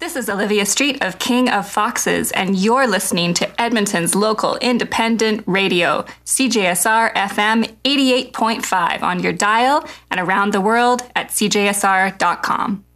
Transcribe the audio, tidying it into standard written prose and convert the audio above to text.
This is Olivia Street of King of Foxes, and you're listening to Edmonton's local independent radio, CJSR FM 88.5 on your dial and around the world at cjsr.com.